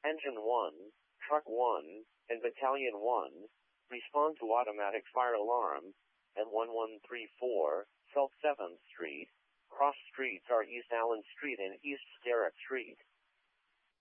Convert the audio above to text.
Engine 1, Truck 1, and Battalion 1, respond to automatic fire alarm, and 1134, South 7th Street. Cross streets are East Allen Street and East Sterrett Street.